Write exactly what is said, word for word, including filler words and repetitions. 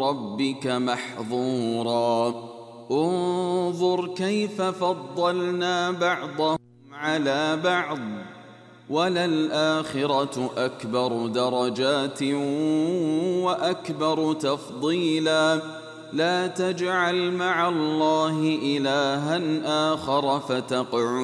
ربك محظورا انظر كيف فضلنا بعضهم على بعض وللآخرة أكبر درجات وأكبر تفضيلا لا تجعل مع الله إلها آخر فتقعد